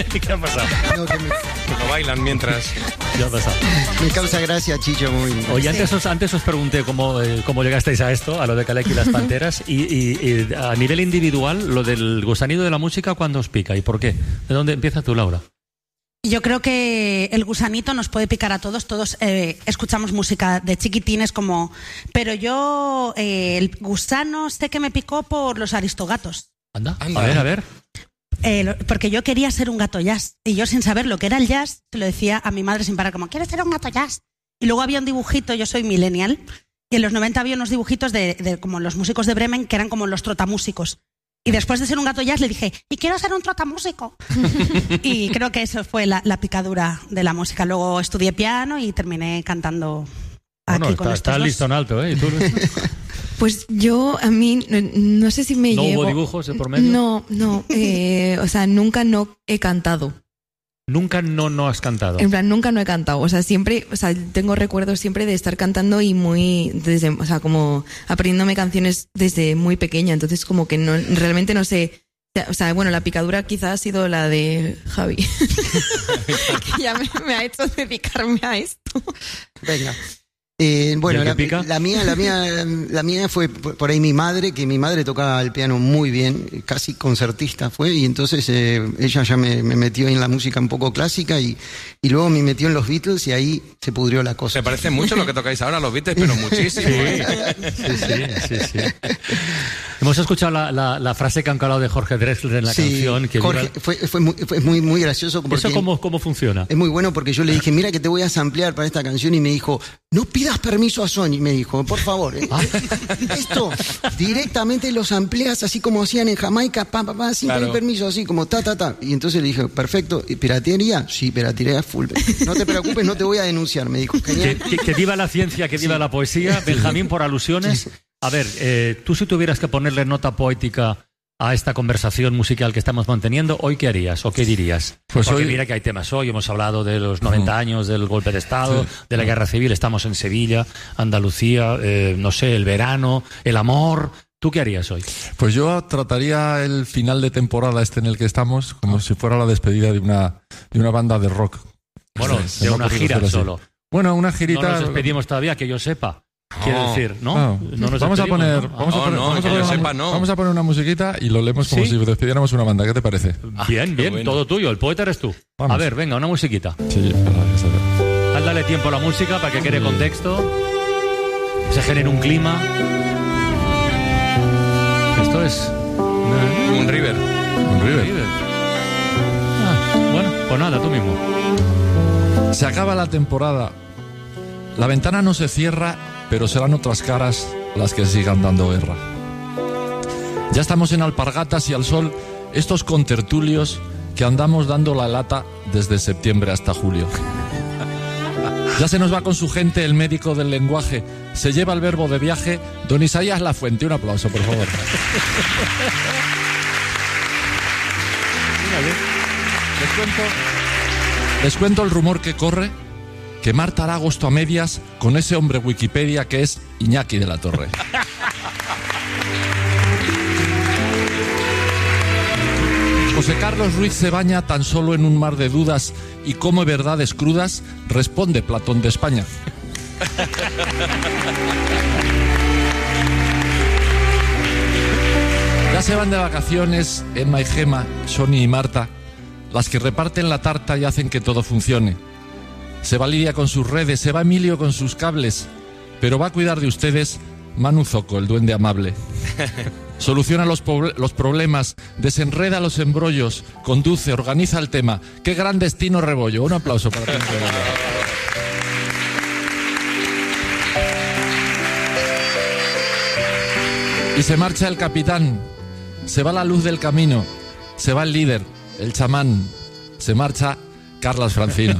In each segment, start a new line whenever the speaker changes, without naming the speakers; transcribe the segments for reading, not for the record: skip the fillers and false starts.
¿Qué ha pasado?
No, que
Lo bailan mientras...
¿Qué ha pasado?
me causa gracia, Chicho, muy...
Oye, antes os pregunté cómo llegasteis a esto, a lo de Kaleki y las Panteras, y a nivel individual, lo del gusanillo de la música, ¿cuándo os pica y por qué? ¿De dónde empieza tú, Laura?
Yo creo que el gusanito nos puede picar a todos. Todos escuchamos música de chiquitines pero yo el gusano sé que me picó por los Aristogatos.
Anda. A ver.
Porque yo quería ser un gato jazz. Y yo, sin saber lo que era el jazz, se lo decía a mi madre sin parar, como, ¿quieres ser un gato jazz? Y luego había un dibujito, yo soy millennial, y en los 90 había unos dibujitos de como los músicos de Bremen, que eran como los trotamúsicos. Y después de ser un gato jazz le dije, y quiero ser un trotamúsico. Y creo que eso fue la picadura de la música. Luego estudié piano y terminé cantando aquí con estos
está
dos.
listo en alto, ¿eh? ¿Y tú, Luis?
Pues a mí, no sé si me
¿No
llevo...
hubo dibujos de por medio?
No. O sea, nunca no he cantado.
Nunca no has cantado.
En plan, nunca no he cantado. O sea, siempre, tengo recuerdos siempre de estar cantando y como aprendiéndome canciones desde muy pequeña. Entonces, como que realmente no sé. O sea, bueno, la picadura quizás ha sido la de Javi. Que ya me ha hecho dedicarme a esto.
Venga. Bueno, la mía fue por ahí mi madre, que mi madre tocaba el piano muy bien, casi concertista fue, y entonces ella ya me metió en la música un poco clásica y luego me metió en los Beatles y ahí se pudrió la cosa.
Se parece mucho lo que tocáis ahora, los Beatles, pero muchísimo.
Sí. Hemos escuchado la frase que han calado de Jorge Drexler en la canción. Que
Jorge, fue muy gracioso. Porque
¿Eso cómo funciona?
Es muy bueno porque yo le dije, mira que te voy a samplear para esta canción, y me dijo, no pidas permiso a Sony, me dijo, por favor. Esto directamente los amplias así como hacían en Jamaica, sin pedir permiso, así como ta. Y entonces le dije, perfecto, ¿y piratería? Sí, piratería full. No te preocupes, no te voy a denunciar, me dijo. Genial.
Que viva la ciencia, que viva la poesía. Benjamín, por alusiones. A ver, tú si tuvieras que ponerle nota poética a esta conversación musical que estamos manteniendo, ¿hoy qué harías o qué dirías?
Pues
porque
hoy...
mira que hay temas hoy, hemos hablado de los 90 años del golpe de Estado, de la guerra civil, estamos en Sevilla, Andalucía, no sé, el verano, el amor. ¿Tú qué harías hoy?
Pues yo trataría el final de temporada en el que estamos como si fuera la despedida de una banda de rock.
Bueno, de una gira solo.
Bueno, una girita...
No nos despedimos todavía, que yo sepa. Quiero decir, ¿no?
Vamos a poner una musiquita y lo leemos como si despidiéramos una banda. ¿Qué te parece?
Bien, bueno. Todo tuyo. El poeta eres tú. Vamos. A ver, venga, una musiquita.
Sí,
dale tiempo a la música para que quede contexto, se genere un clima. Esto es...
Un River.
Bueno, pues nada, tú mismo.
Se acaba la temporada. La ventana no se cierra, pero serán otras caras las que sigan dando guerra. Ya estamos en alpargatas y al sol, estos contertulios que andamos dando la lata desde septiembre hasta julio. Ya se nos va con su gente el médico del lenguaje, se lleva el verbo de viaje, don Isaías Lafuente. Un aplauso, por favor. Les cuento el rumor que corre, que Marta hará agosto a medias con ese hombre Wikipedia que es Iñaki de la Torre. José Carlos Ruiz se baña tan solo en un mar de dudas y come verdades crudas, responde Platón de España. Ya se van de vacaciones Emma y Gema, Sony y Marta, las que reparten la tarta y hacen que todo funcione. Se va Lidia con sus redes, se va Emilio con sus cables, pero va a cuidar de ustedes Manu Zoco, el duende amable. Soluciona los problemas, desenreda los embrollos, conduce, organiza el tema. ¡Qué gran destino, Rebollo! Un aplauso para ti. Y se marcha el capitán, se va la luz del camino, se va el líder, el chamán, se marcha Carlas Francino.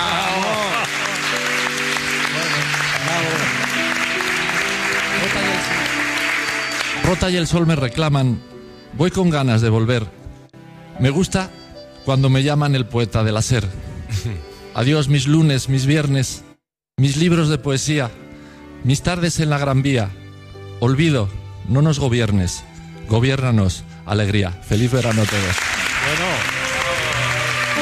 Rota y el sol me reclaman, voy con ganas de volver. Me gusta cuando me llaman el poeta del hacer. Adiós mis lunes, mis viernes, mis libros de poesía, mis tardes en la Gran Vía. Olvido, no nos gobiernes, gobiérnanos, alegría. Feliz verano a todos.
Bueno.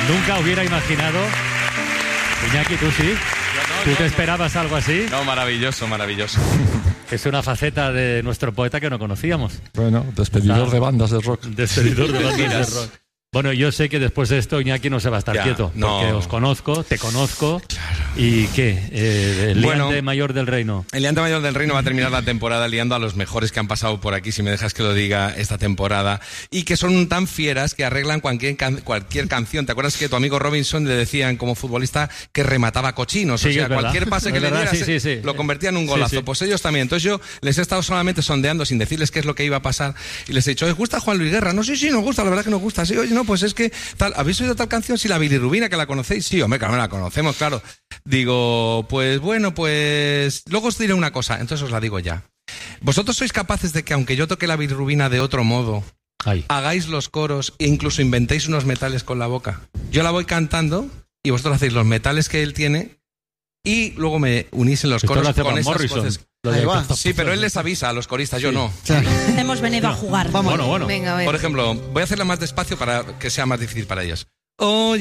Nunca hubiera imaginado. Iñaki, ¿tú sí? ¿Tú te esperabas algo así?
No, maravilloso, maravilloso.
Es una faceta de nuestro poeta que no conocíamos.
Bueno, despedidor de bandas de rock.
Despedidor de bandas de rock. Bueno, yo sé que después de esto Iñaki no se va a estar quieto, porque os conozco, te conozco. Claro. ¿Y qué? El liante mayor del reino.
El liante mayor del reino va a terminar la temporada liando a los mejores que han pasado por aquí, si me dejas que lo diga, esta temporada. Y que son tan fieras que arreglan cualquier canción. ¿Te acuerdas que tu amigo Robinson le decían como futbolista que remataba cochinos? Sí, o sea, cualquier pase que le diera lo convertía en un golazo. Sí. Pues ellos también. Entonces yo les he estado solamente sondeando sin decirles qué es lo que iba a pasar. Y les he dicho, ¿os gusta Juan Luis Guerra? No, sí, nos gusta, la verdad que nos gusta. Sí, oye, no, pues es que tal, ¿habéis oído tal canción? Sí, la bilirrubina, que la conocéis. Sí, hombre, claro, la conocemos, claro. Digo, pues bueno, pues luego os diré una cosa, entonces os la digo ya. ¿Vosotros sois capaces de que aunque yo toque la bilirrubina de otro modo, hagáis los coros e incluso inventéis unos metales con la boca? Yo la voy cantando y vosotros hacéis los metales que él tiene y luego me unís en los coros con esas voces. Sí, pero él les avisa a los coristas, yo no.
Hemos venido a jugar.
Vamos.
Bueno.
Venga, a ver.
Por ejemplo, voy a hacerla más despacio para que sea más difícil para ellos. Oye.